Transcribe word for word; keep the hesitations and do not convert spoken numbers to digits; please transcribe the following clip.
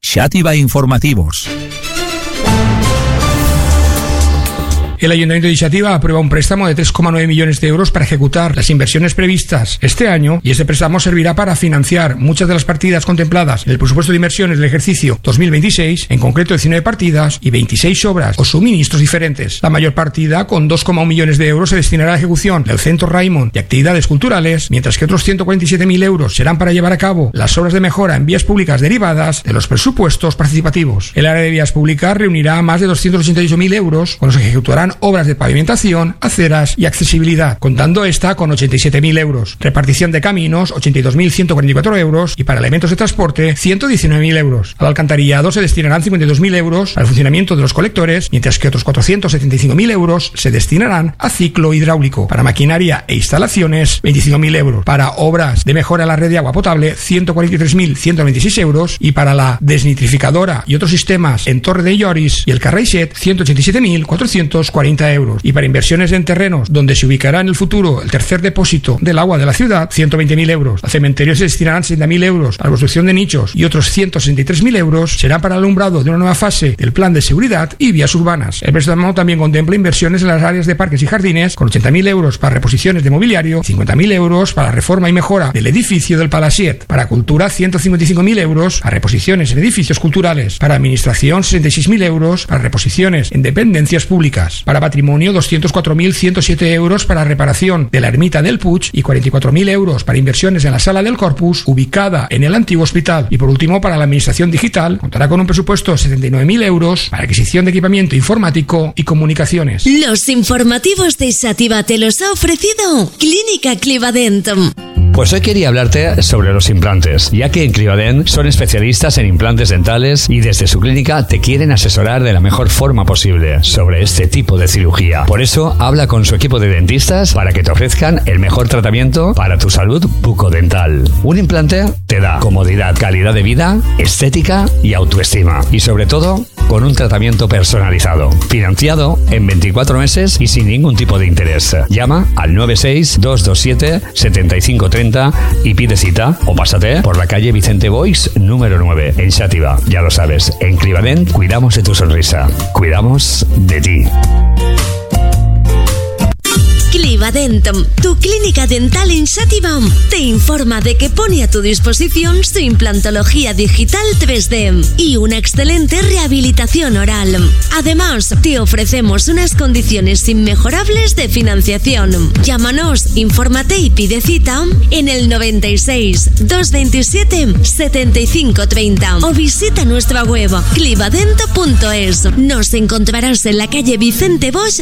Xàtiva Informativos. El Ayuntamiento de Xàtiva aprueba un préstamo de tres coma nueve millones de euros para ejecutar las inversiones previstas este año, y este préstamo servirá para financiar muchas de las partidas contempladas en el presupuesto de inversiones del ejercicio dos mil veintiséis, en concreto diecinueve partidas y veintiséis obras o suministros diferentes. La mayor partida, con dos coma uno millones de euros, se destinará a la ejecución del Centro Raimon de actividades culturales, mientras que otros ciento cuarenta y siete mil euros serán para llevar a cabo las obras de mejora en vías públicas derivadas de los presupuestos participativos. El área de vías públicas reunirá a más de doscientos ochenta y ocho mil euros, con los que ejecutarán obras de pavimentación, aceras y accesibilidad, contando esta con ochenta y siete mil euros. Repartición de caminos, ochenta y dos mil ciento cuarenta y cuatro euros, y para elementos de transporte, ciento diecinueve mil euros. Al alcantarillado se destinarán cincuenta y dos mil euros al funcionamiento de los colectores, mientras que otros cuatrocientos setenta y cinco mil euros se destinarán a ciclo hidráulico. Para maquinaria e instalaciones, veinticinco mil euros. Para obras de mejora a la red de agua potable, ciento cuarenta y tres mil ciento veintiséis euros, y para la desnitrificadora y otros sistemas en Torre de Lloris y el Carraixet, ciento ochenta y siete mil cuatrocientos cuarenta euros. Y para inversiones en terrenos donde se ubicará en el futuro el tercer depósito del agua de la ciudad, ciento veinte mil euros. Al cementerio se destinarán setenta mil euros a la construcción de nichos, y otros ciento sesenta y tres mil euros serán para el alumbrado de una nueva fase del plan de seguridad y vías urbanas. El préstamo también contempla inversiones en las áreas de parques y jardines, con ochenta mil euros para reposiciones de mobiliario, cincuenta mil euros para reforma y mejora del edificio del Palaciet. Para cultura, ciento cincuenta y cinco mil euros a reposiciones en edificios culturales. Para administración, sesenta y seis mil euros para reposiciones en dependencias públicas. Para patrimonio, doscientos cuatro mil ciento siete euros para reparación de la ermita del Puig, y cuarenta y cuatro mil euros para inversiones en la sala del Corpus, ubicada en el antiguo hospital. Y por último, para la administración digital, contará con un presupuesto de setenta y nueve mil euros para adquisición de equipamiento informático y comunicaciones. Los informativos de Xàtiva te los ha ofrecido Clínica Clivadent. Pues hoy quería hablarte sobre los implantes, ya que en Clivadent son especialistas en implantes dentales y desde su clínica te quieren asesorar de la mejor forma posible sobre este tipo de cirugía. Por eso, habla con su equipo de dentistas para que te ofrezcan el mejor tratamiento para tu salud bucodental. Un implante te da comodidad, calidad de vida, estética y autoestima. Y sobre todo, con un tratamiento personalizado, financiado en veinticuatro meses y sin ningún tipo de interés. Llama al nueve seis dos dos siete siete cinco tres cero y pide cita, o pásate por la calle Vicente Boix número nueve en Xàtiva. Ya lo sabes, en Clivadent cuidamos de tu sonrisa, cuidamos de ti. Clivadent, tu clínica dental en Xàtiva, te informa de que pone a tu disposición su implantología digital tres D y una excelente rehabilitación oral. Además, te ofrecemos unas condiciones inmejorables de financiación. Llámanos, infórmate y pide cita en el noventa y seis, doscientos veintisiete, setenta y cinco treinta o visita nuestra web clivadent punto es. Nos encontrarás en la calle Vicente Boix